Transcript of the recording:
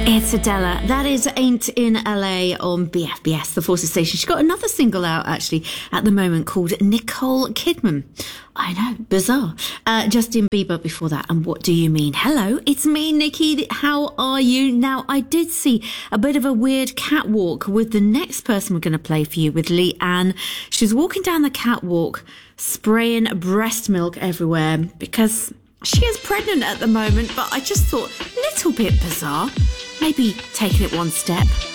It's Adela. That is Ain't in LA on BFBS, the Forces station. She's got another single out, actually, at the moment called Nicole Kidman. I know, bizarre. Justin Bieber before that, and What Do You Mean? Hello, it's me, Nikki. How are you? Now, I did see a bit of a weird catwalk with the next person we're going to play for you, with Leanne. She's walking down the catwalk, spraying breast milk everywhere because she is pregnant at the moment, but I just thought, a little bit bizarre. Maybe taking it one step